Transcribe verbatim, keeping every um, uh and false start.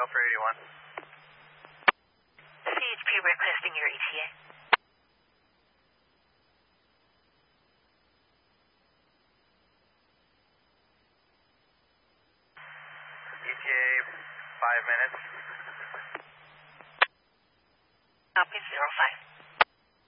Delta eighty-one. C H P requesting your E T A. E T A, five minutes. Copy zero five.